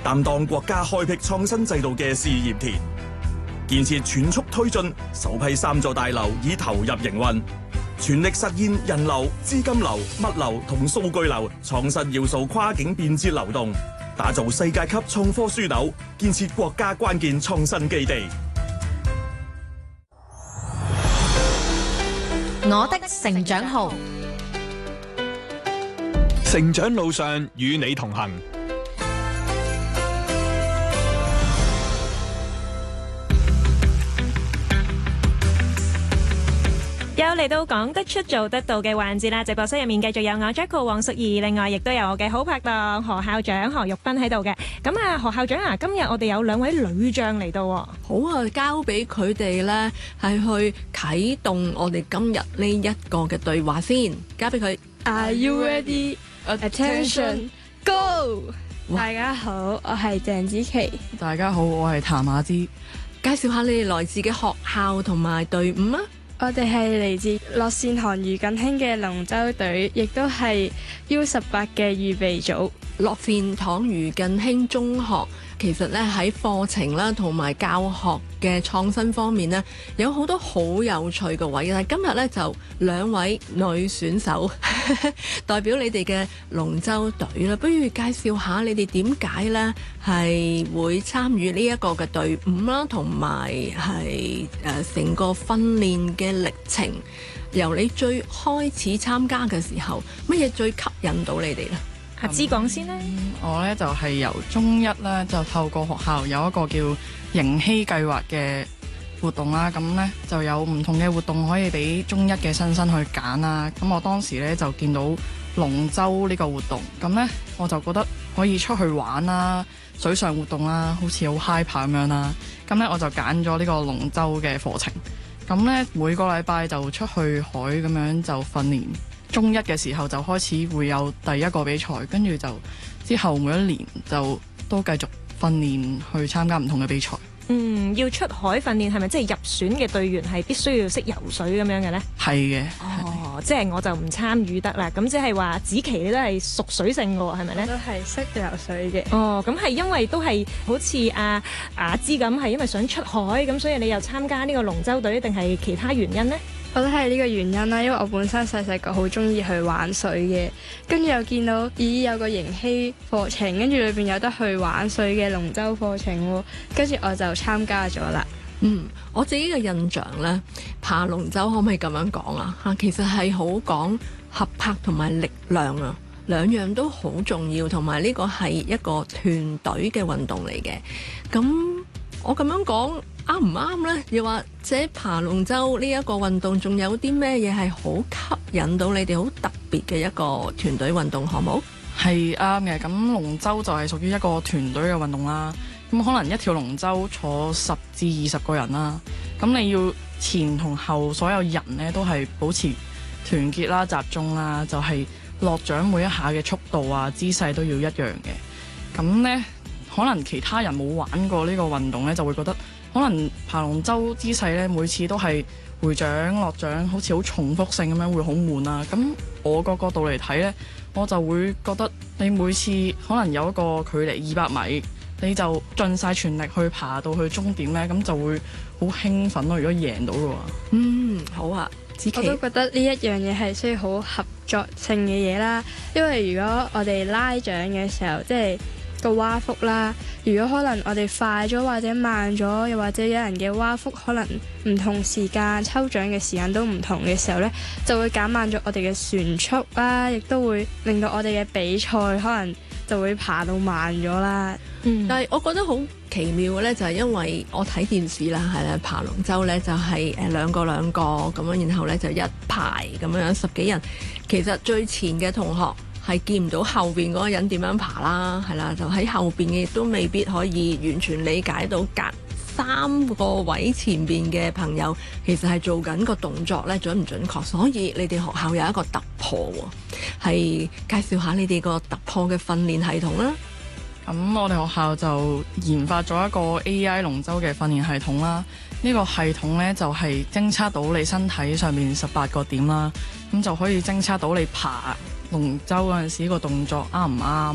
擔當國家開闢創新制度嘅試驗田，建設全速推進，首批3座大樓已投入營運，全力實現人流、資金流、物流同數據流創新要素跨境便捷流動，打造世界級創科樞紐，建設國家關鍵創新基地。 我的成長號， 成長路上與你同行。 又嚟到講得出做得到嘅環節啦！直播室入面繼續有我 Jacko 黃淑儀，另外亦都有我嘅好拍檔何校長何玉芬喺度嘅。咁啊，何校長啊，今日我哋有2位女將嚟到喎。 好啊，交俾佢哋咧，係去啟動我哋今日呢一個嘅對話先，交俾佢。 Are you ready? Attention, go！ 大家好，我係鄭子琪。 大家好，我係譚雅芝。 介紹下你哋來自嘅學校同埋隊伍啊！ 我哋係嚟自樂善堂余近興嘅龍舟隊，亦都係 U18嘅預備組。 樂善堂余近興中學其實咧喺課程啦同埋教學嘅創新方面呢，有好多好有趣嘅位。但係今日咧就2位女選手代表你哋嘅龍舟隊啦，不如介紹下你哋點解咧係會參與呢一個嘅隊伍啦，同埋係成個訓練嘅歷程，由你最開始參加嘅時候，乜嘢最吸引到你哋咧？ 阿芝講先啦。 我呢就係由中一呢，就透過學校有一個叫迎曦計劃嘅活動啦，咁呢就有唔同嘅活動可以俾中一嘅新生去揀啦。咁我當時呢就見到龍舟呢個活動，咁呢我就覺得可以出去玩啦，水上活動啦，好似好 hyper 咁樣啦。咁呢我就揀咗呢個龍舟嘅課程。咁呢每個禮拜就出去海咁樣就訓練。中一嘅時候就開始會有第一個比賽，跟住就之後每一年就都繼續訓練去參加唔同嘅比賽。 要出海訓練係咪即係入選嘅隊員係必須要識游水咁樣嘅呢？ 係嘅。 哦，即係我就唔參與得啦。咁即係話子琪你都係熟水性嘅喎，係咪呢？ 我都係識游水嘅。 哦，咁係因為都係好似阿雅芝咁，係因為想出海咁，所以你又參加呢個龍舟隊，定係其他原因呢？ 我都係呢個原因啦，因為我本身細個好中意去玩水嘅，跟住又見到有個迎曦課程，跟住裏邊有得去玩水嘅龍舟課程喎，跟住我就參加咗啦。 我自己嘅印象呢，爬龍舟可唔可以咁樣講啊？其實係好講合拍同埋力量啊，兩樣都好重要，同埋呢個係一個團隊嘅運動嚟嘅。咁我咁樣講啱唔啱呢？又或者爬龍舟呢一個運動仲有啲咩嘢係好吸引到你哋好特別嘅一個團隊運動項目？ 係啱嘅。咁龍舟就係屬於一個團隊嘅運動啦。咁可能一條龍舟坐10至20個人啦。咁你要前同後所有人呢都係保持團結啦、集中啦，就係落槳每一下嘅速度啊、姿勢都要一樣嘅。咁呢，可能其他人冇玩過呢個運動呢，就會覺得可能爬龍舟姿勢呢，每次都係回槳落槳，好似好重複性咁樣，會好悶啊。咁我個角度嚟睇呢，我就會覺得你每次可能有一個距離200米，你就盡晒全力去爬到去終點呢，咁就會好興奮咯。如果贏到嘅話， 好啊，子琪。 我都覺得呢一樣嘢係需要好合作性嘅嘢啦，因為如果我哋拉槳嘅時候，即係個蛙幅啦，如果可能我哋快咗或者慢咗，又或者有人嘅蛙幅可能唔同時間抽槳嘅時間都唔同嘅時候呢，就會減慢咗我哋嘅船速啦，亦都會令到我哋嘅比賽可能就會爬到慢咗啦。 但係我覺得好奇妙嘅咧，就係因為我睇電視啦，係啦，爬龍舟咧就係兩個咁樣，然後咧就一排咁樣10幾人。其實最前嘅同學係見唔到後邊嗰個人點樣爬啦，係啦，就喺後邊嘅亦都未必可以完全理解到隔3個位前邊嘅朋友其實係做緊個動作咧準唔準確。所以你哋學校有一個突破喎，係介紹下你哋個突破嘅訓練系統啦。 咁我哋學校就研發咗一個 AI 龍舟嘅訓練系統啦。呢個系統呢，就係偵測到你身體上面18個點啦，咁就可以偵測到你爬龍舟嗰陣時個動作啱唔啱，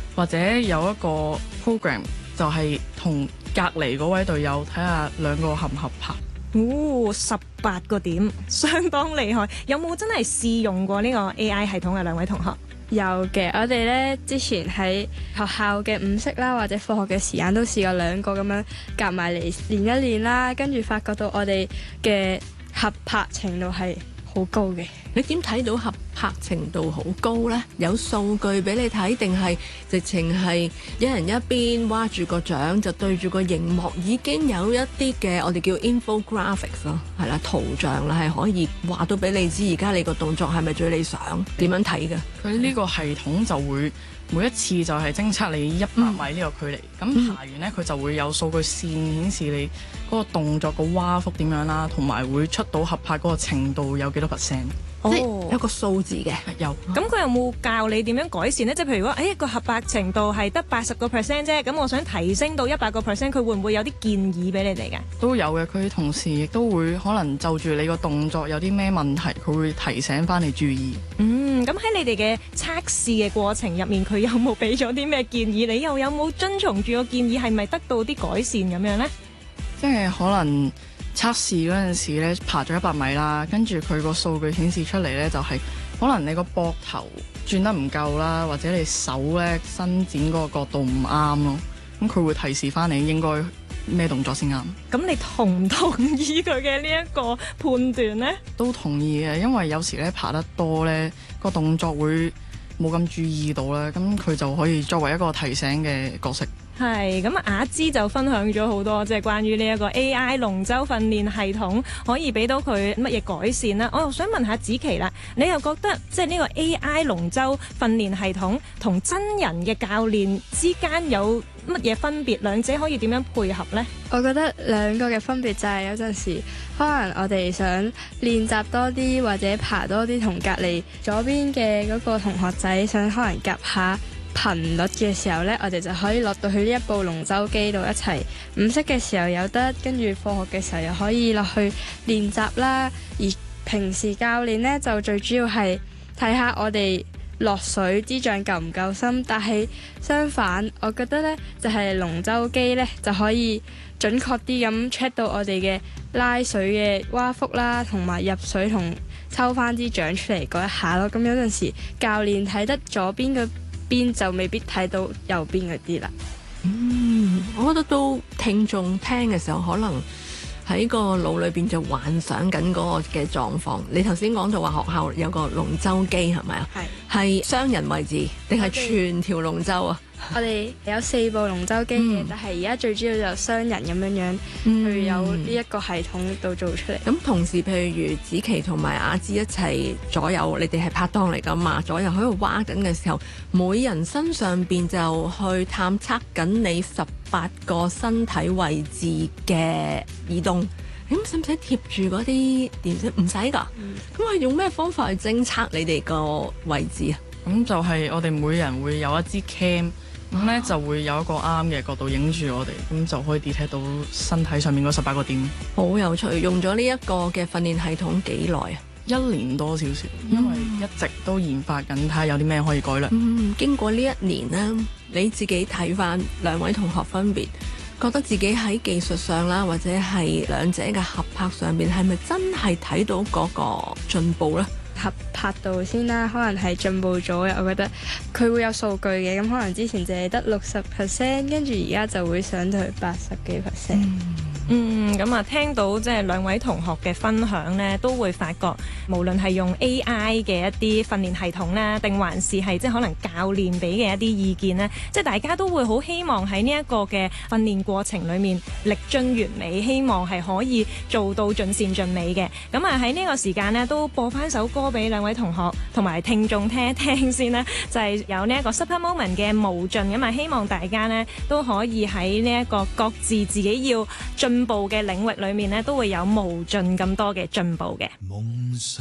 或者有一個 program 就係同隔離嗰位隊友睇下兩個合唔合拍。 哦，18個點，相當厲害。有冇真係試用過呢個 AI 系統嘅兩位同學？ 有嘅，我哋呢之前喺學校嘅午式啦，或者課學嘅時間都試過兩個咁樣夾埋嚟練一練啦，跟住發覺到我哋嘅合拍程度係好高嘅。 你點睇到合拍程度好高呢？有數據俾你睇，定係直情係一人一邊挖住個獎就對住個熒幕，已經有一啲嘅我哋叫 infographics 咯，係啦，圖像啦，係可以話到俾你知而家你個動作係咪最理想？點樣睇嘅？ 佢呢個系統就會每一次就係偵測你100米呢個距離，咁爬完呢，佢就會有數據線顯示你嗰個動作個蛙幅點樣啦，同埋會出到合拍嗰個程度有幾多%。 即係有個數字嘅， 有。 咁佢有冇教你點樣改善呢？即係譬如話，個合拍程度係得80% 啫，咁我想提升到100%，佢會唔會有啲建議俾你哋嘅？ 都有嘅，佢同時亦都會可能就住你個動作有啲咩問題，佢會提醒翻你注意。 咁喺你哋嘅測試嘅過程入面，佢有冇俾咗啲咩建議？你又有冇遵從住個建議？係咪得到啲改善咁樣呢？ 即係可能測試嗰陣時咧，爬咗100米啦，跟住佢個數據顯示出嚟咧，就係可能你個膊頭轉得唔夠啦，或者你手咧伸展嗰個角度唔啱咯，咁佢會提示翻你應該咩動作先啱。咁你同唔同意佢嘅呢一個判斷呢？ 都同意嘅，因為有時咧爬得多咧，個動作會冇咁注意到啦，咁佢就可以作為一個提醒嘅角色。 係咁，雅芝就分享咗好多，即係關於呢一個 AI 龍舟訓練系統可以俾到佢乜嘢改善啦。我又想問下子琪啦，你又覺得即係呢個 AI 龍舟訓練系統同真人嘅教練之間有乜嘢分別？兩者可以點樣配合呢？ 我覺得兩個嘅分別就係有陣時可能我哋想練習多啲或者爬多啲，同隔離左邊嘅嗰個同學仔想可能夾下頻率嘅時候呢，我哋就可以落到去呢一部龍舟機度一齊午式嘅時候有得，跟住課學嘅時候又可以落去練習啦。而平時教練呢，就最主要係睇下我哋落水支杖夠唔夠深，但係相反，我覺得呢就係龍舟機呢就可以準確啲咁 check 到我哋嘅拉水嘅蛙幅啦，同埋入水同抽翻支杖出嚟嗰一下咯。咁有陣時教練睇得左邊嘅邊就未必睇到右邊嗰啲啦。 我覺得都聽眾聽嘅時候，可能喺個腦裏邊就幻想緊嗰個嘅狀況。你頭先講到話學校有個龍舟機係咪啊？係雙人位置定係全條龍舟啊？ 我哋有4部龍舟機嘅，但係而家最主要就雙人咁樣去有呢一個系統度做出嚟。 咁同時譬如子琪同埋雅芝一齊左右，你哋係拍檔嚟㗎嘛？左右喺度挖緊嘅時候，每人身上邊就去探測緊你18個身體位置嘅移動。咁使唔使貼住嗰啲電線？唔使㗎。咁係用咩方法去偵測你哋個位置啊？ 咁就係我哋每人會有一支 cam。咁咧就會有一個啱嘅角度影住我哋，咁就可以 detect 到身體上面嗰18個點。好有趣，用咗呢一個嘅訓練系統幾耐啊？1年多少少，因為一直都研發緊，睇下有啲咩可以改良。經過呢1年呢，你自己睇翻兩位同學分別，覺得自己喺技術上啦，或者係兩者嘅合拍上面，係咪真係睇到嗰個進步呢？ 合拍度先啦，可能係進步咗嘅。我覺得佢會有數據嘅，咁可能之前淨係得60%，跟住而家就會上到去80幾%。 咁啊，聽到即係兩位同學嘅分享呢，都會發覺無論係用 AI 嘅一啲訓練系統啦，定還是係即係可能教練俾嘅一啲意見呢，即係大家都會好希望喺呢一個嘅訓練過程裡面力臻完美，希望係可以做到盡善盡美嘅。咁啊喺呢個時間呢，都播翻首歌俾兩位同學同埋聽眾聽一聽先啦，就係有呢一個 Super Moment 嘅無盡。咁啊，希望大家呢都可以喺呢一個各自自己要進步嘅領域裏面呢，都會有無盡咁多嘅進步嘅。